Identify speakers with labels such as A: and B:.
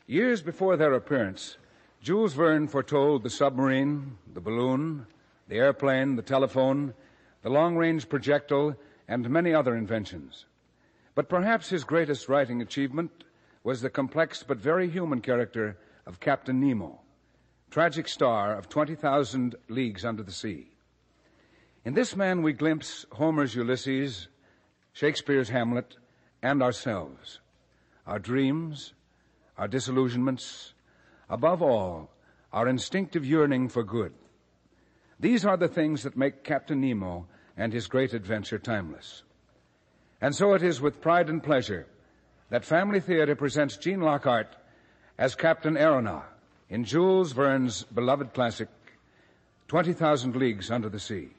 A: Years before their appearance, Jules Verne foretold the submarine, the balloon, the airplane, the telephone, the long-range projectile, and many other inventions. But perhaps his greatest writing achievement was the complex but very human character of Captain Nemo, tragic star of 20,000 Leagues Under the Sea. In this man we glimpse Homer's Ulysses, Shakespeare's Hamlet, and ourselves, our dreams, our disillusionments, above all, our instinctive yearning for good. These are the things that make Captain Nemo and his great adventure timeless. And so it is with pride and pleasure that Family Theater presents Gene Lockhart as Captain Aeronauts in Jules Verne's beloved classic, 20,000 Leagues Under the Sea.